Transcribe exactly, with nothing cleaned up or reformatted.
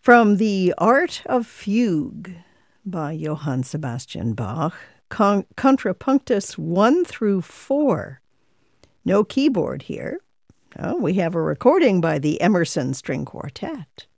From the Art of Fugue by Johann Sebastian Bach, con- Contrapunctus one through four. No keyboard here. Oh, we have a recording by the Emerson String Quartet.